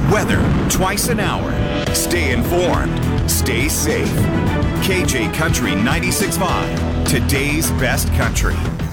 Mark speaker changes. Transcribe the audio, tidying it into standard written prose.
Speaker 1: weather twice an hour. Stay informed. Stay safe. KJ Country 96.5, today's best country.